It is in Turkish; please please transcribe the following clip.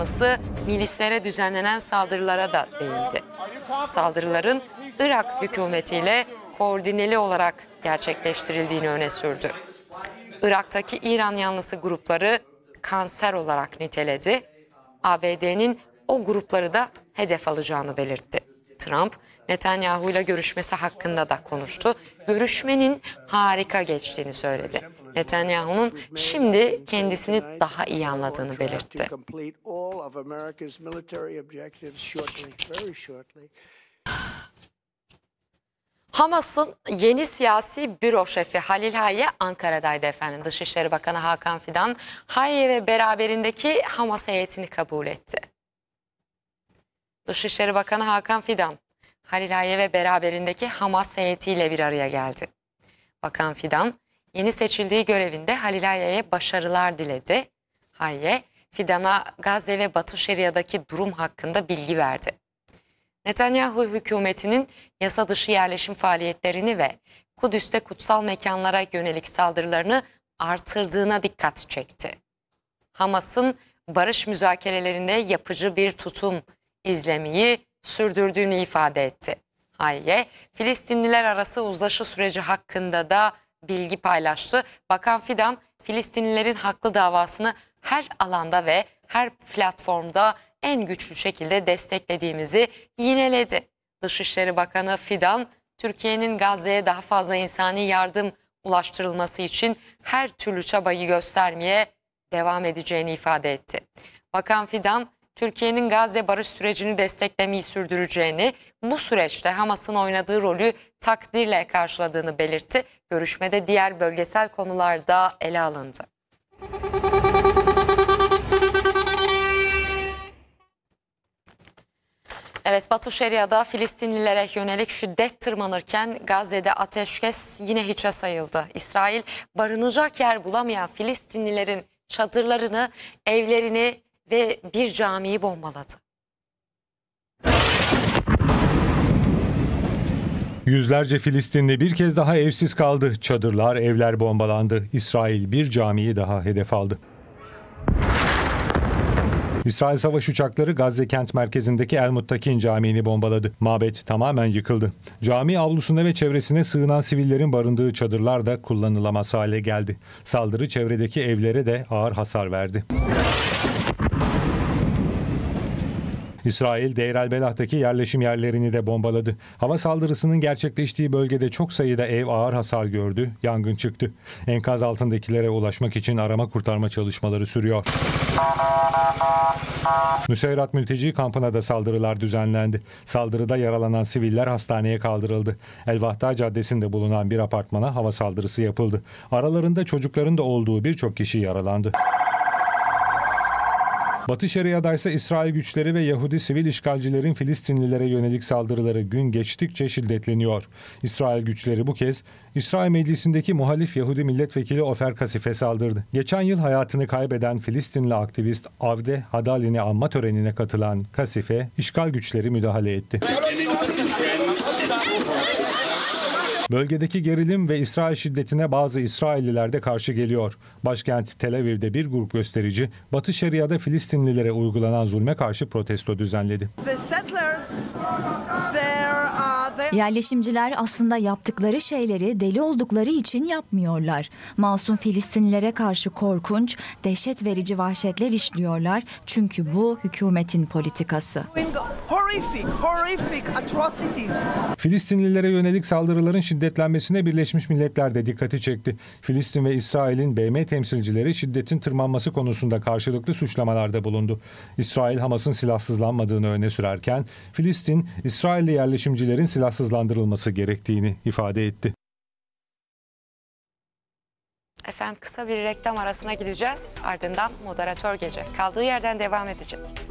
yanlısı milislere düzenlenen saldırılara da değindi. Saldırıların Irak hükümetiyle koordineli olarak gerçekleştirildiğini öne sürdü. Irak'taki İran yanlısı grupları kanser olarak niteledi. ABD'nin o grupları da hedef alacağını belirtti. Trump, Netanyahu ile görüşmesi hakkında da konuştu. Görüşmenin harika geçtiğini söyledi. Netanyahu'nun şimdi kendisini daha iyi anladığını belirtti. Hamas'ın yeni siyasi büro şefi Halil Hayye Ankara'daydı efendim. Dışişleri Bakanı Hakan Fidan, Hayye ve beraberindeki Hamas heyetini kabul etti. Dışişleri Bakanı Hakan Fidan, Halil Hayye ve beraberindeki Hamas heyetiyle bir araya geldi. Bakan Fidan, yeni seçildiği görevinde Halil Hayye'ye başarılar diledi. Hayye, Fidan'a Gazze ve Batı Şeria'daki durum hakkında bilgi verdi. Netanyahu hükümetinin yasa dışı yerleşim faaliyetlerini ve Kudüs'te kutsal mekanlara yönelik saldırılarını artırdığına dikkat çekti. Hamas'ın barış müzakerelerinde yapıcı bir tutum izlemeyi sürdürdüğünü ifade etti. Hayye, Filistinliler arası uzlaşı süreci hakkında da bilgi paylaştı. Bakan Fidan, Filistinlilerin haklı davasını her alanda ve her platformda en güçlü şekilde desteklediğimizi yineledi. Dışişleri Bakanı Fidan, Türkiye'nin Gazze'ye daha fazla insani yardım ulaştırılması için her türlü çabayı göstermeye devam edeceğini ifade etti. Bakan Fidan, Türkiye'nin Gazze barış sürecini desteklemeyi sürdüreceğini, bu süreçte Hamas'ın oynadığı rolü takdirle karşıladığını belirtti. Görüşmede diğer bölgesel konular da ele alındı. Evet, Batı Şeria'da Filistinlilere yönelik şiddet tırmanırken Gazze'de ateşkes yine hiçe sayıldı. İsrail barınacak yer bulamayan Filistinlilerin çadırlarını, evlerini ve bir camiyi bombaladı. Yüzlerce Filistinli bir kez daha evsiz kaldı. Çadırlar, evler bombalandı. İsrail bir camiyi daha hedef aldı. İsrail savaş uçakları Gazze kent merkezindeki El Muttakin Camii'ni bombaladı. Mabet tamamen yıkıldı. Cami avlusuna ve çevresine sığınan sivillerin barındığı çadırlar da kullanılamaz hale geldi. Saldırı çevredeki evlere de ağır hasar verdi. İsrail, Deir el-Belah'taki yerleşim yerlerini de bombaladı. Hava saldırısının gerçekleştiği bölgede çok sayıda ev ağır hasar gördü, yangın çıktı. Enkaz altındakilere ulaşmak için arama kurtarma çalışmaları sürüyor. Nuseyrat mülteci kampına da saldırılar düzenlendi. Saldırıda yaralanan siviller hastaneye kaldırıldı. El-Vahda Caddesi'nde bulunan bir apartmana hava saldırısı yapıldı. Aralarında çocukların da olduğu birçok kişi yaralandı. Batı Şeria'da ise İsrail güçleri ve Yahudi sivil işgalcilerin Filistinlilere yönelik saldırıları gün geçtikçe şiddetleniyor. İsrail güçleri bu kez İsrail Meclisi'ndeki muhalif Yahudi milletvekili Ofer Kasif'e saldırdı. Geçen yıl hayatını kaybeden Filistinli aktivist Avde Hadali'ni anma törenine katılan Kasif'e işgal güçleri müdahale etti. Bölgedeki gerilim ve İsrail şiddetine bazı İsrailliler de karşı geliyor. Başkent Tel Aviv'de bir grup gösterici, Batı Şeria'da Filistinlilere uygulanan zulme karşı protesto düzenledi. Yerleşimciler aslında yaptıkları şeyleri deli oldukları için yapmıyorlar. Masum Filistinlilere karşı korkunç, dehşet verici vahşetler işliyorlar. Çünkü bu hükümetin politikası. Filistinlilere yönelik saldırıların şiddetlenmesine Birleşmiş Milletler de dikkati çekti. Filistin ve İsrail'in BM temsilcileri şiddetin tırmanması konusunda karşılıklı suçlamalarda bulundu. İsrail, Hamas'ın silahsızlanmadığını öne sürerken, Filistin, İsrailli yerleşimcilerin silahsızlandırılması gerektiğini ifade etti. Efendim, kısa bir reklam arasına gideceğiz. Ardından moderatör gece kaldığı yerden devam edecek.